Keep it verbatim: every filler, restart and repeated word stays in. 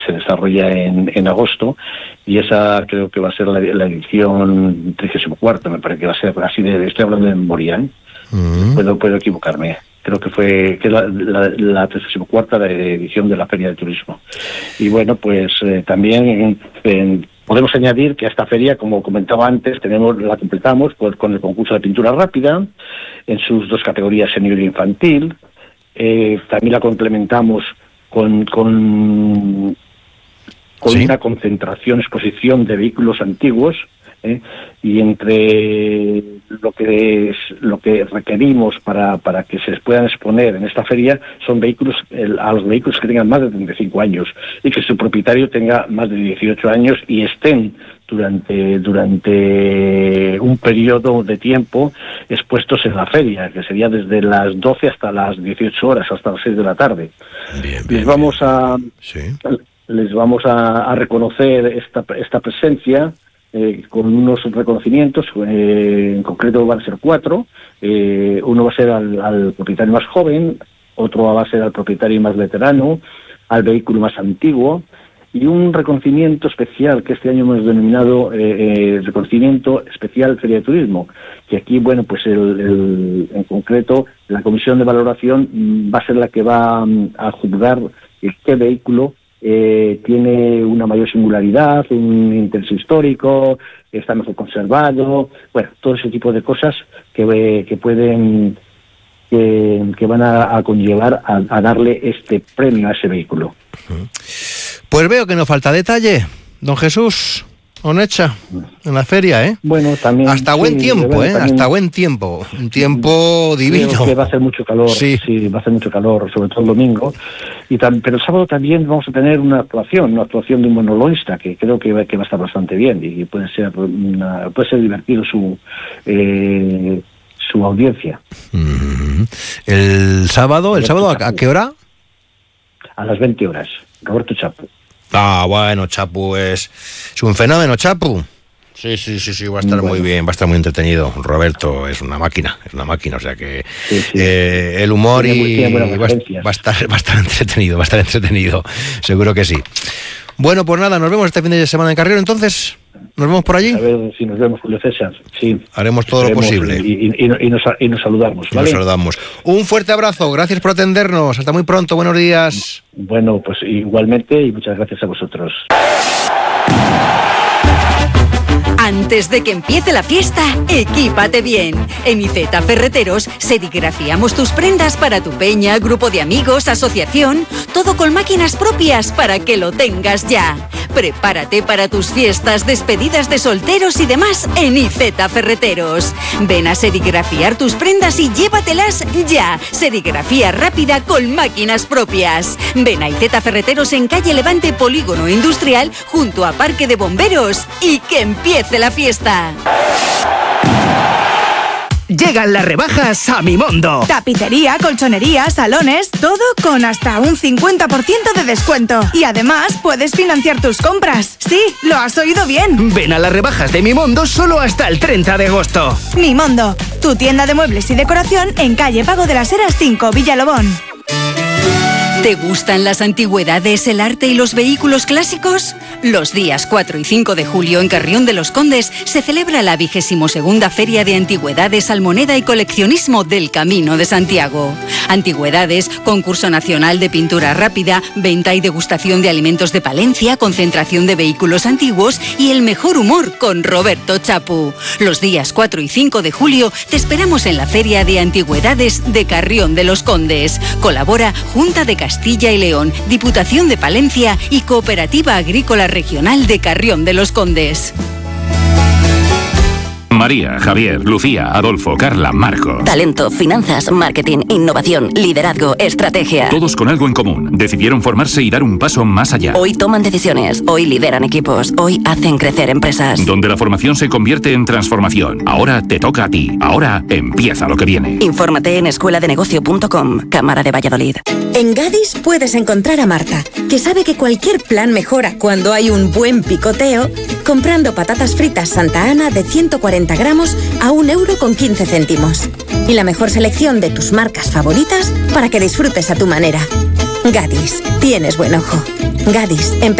se desarrolla en, en agosto, y esa creo que va a ser la, la edición trigésima cuarta, me parece que va a ser así, de, estoy hablando de memoria, ¿eh? Uh-huh. puedo, puedo equivocarme, creo que fue que la, la, la trigésima cuarta edición de la Feria de Turismo. Y bueno, pues eh, también en, en, podemos añadir que a esta feria, como comentaba antes, tenemos la completamos pues, con el concurso de pintura rápida, en sus dos categorías, senior e infantil. Eh, también la complementamos con... con con ¿Sí? una concentración, exposición de vehículos antiguos, ¿eh? y entre lo que es, lo que requerimos para, para que se puedan exponer en esta feria son vehículos, el, a los vehículos que tengan más de treinta y cinco años y que su propietario tenga más de dieciocho años y estén durante durante un periodo de tiempo expuestos en la feria, que sería desde las doce hasta las dieciocho horas, hasta las seis de la tarde. Bien, bien, Les vamos bien. a... Sí. Les vamos a, a reconocer esta, esta presencia eh, con unos reconocimientos, eh, en concreto van a ser cuatro. Eh, uno va a ser al, al propietario más joven, otro va a ser al propietario más veterano, al vehículo más antiguo, y un reconocimiento especial que este año hemos denominado eh, eh, reconocimiento especial Feria de Turismo, que aquí, bueno, pues el, el, en concreto la comisión de valoración va a ser la que va a juzgar qué vehículo Eh, tiene una mayor singularidad, un interés histórico, está mejor conservado, bueno, todo ese tipo de cosas que, eh, que pueden, que, que van a, a conllevar a, a darle este premio a ese vehículo. Pues veo que no falta detalle, don Jesús Onecha, en la feria, ¿eh? Bueno, también... Hasta buen sí, tiempo, bueno, ¿eh? También, hasta buen tiempo. Un tiempo divino. Creo que va a hacer mucho calor, sí. sí, va a hacer mucho calor, sobre todo el domingo. Y tam, pero el sábado también vamos a tener una actuación, una actuación de un monologuista, que creo que va, que va a estar bastante bien y puede ser una, puede ser divertido su... Eh, su audiencia. Mm-hmm. El sábado, ¿el sábado a, a qué hora? A las veinte horas. Roberto Chapu. Ah, bueno, Chapu es, es un fenómeno, Chapu. Sí, sí, sí, sí, va a estar muy, bueno. muy bien, va a estar muy entretenido. Roberto es una máquina, es una máquina, o sea que sí, sí. Eh, el humor tiene, y tiene va, va, a estar, va a estar entretenido, va a estar entretenido, seguro que sí. Bueno, pues nada, nos vemos este fin de semana en Carrión, entonces. ¿Nos vemos por allí? A ver si nos vemos, Julio César. Sí. Haremos todo lo posible. Y, y, y, y, nos, y nos saludamos, ¿vale? Nos saludamos. Un fuerte abrazo, gracias por atendernos. Hasta muy pronto, buenos días. Bueno, pues igualmente y muchas gracias a vosotros. Antes de que empiece la fiesta, equípate bien. En Iceta Ferreteros serigrafiamos tus prendas para tu peña, grupo de amigos, asociación, todo con máquinas propias para que lo tengas ya. Prepárate para tus fiestas, despedidas de solteros y demás en Iceta Ferreteros. Ven a serigrafiar tus prendas y llévatelas ya. Serigrafía rápida con máquinas propias. Ven a Iceta Ferreteros en calle Levante, Polígono Industrial, junto a Parque de Bomberos, y que empiece la fiesta. Llegan las rebajas a Mimondo. Tapicería, colchonería, salones, todo con hasta un cincuenta por ciento de descuento. Y además puedes financiar tus compras. Sí, lo has oído bien. Ven a las rebajas de Mimondo solo hasta el treinta de agosto. Mimondo, tu tienda de muebles y decoración en calle Pago de las Heras cinco, Villalobón. ¿Te gustan las antigüedades, el arte y los vehículos clásicos? Los días cuatro y cinco de julio en Carrión de los Condes se celebra la vigésimo segunda Feria de Antigüedades, Almoneda y Coleccionismo del Camino de Santiago. Antigüedades, concurso nacional de pintura rápida, venta y degustación de alimentos de Palencia, concentración de vehículos antiguos y el mejor humor con Roberto Chapu. Los días cuatro y cinco de julio te esperamos en la Feria de Antigüedades de Carrión de los Condes. Colabora Junta de Castilla y León, Diputación de Palencia y Cooperativa Agrícola Regional de Carrión de los Condes. María, Javier, Lucía, Adolfo, Carla, Marco. Talento, finanzas, marketing, innovación, liderazgo, estrategia. Todos con algo en común. Decidieron formarse y dar un paso más allá. Hoy toman decisiones, hoy lideran equipos, hoy hacen crecer empresas. Donde la formación se convierte en transformación. Ahora te toca a ti. Ahora empieza lo que viene. Infórmate en escuela de negocio punto com, Cámara de Valladolid. En Gadis puedes encontrar a Marta, que sabe que cualquier plan mejora cuando hay un buen picoteo, comprando patatas fritas Santa Ana de ciento cuarenta gramos a un euro con quince céntimos. Y la mejor selección de tus marcas favoritas para que disfrutes a tu manera. Gadis, tienes buen ojo. Gadis,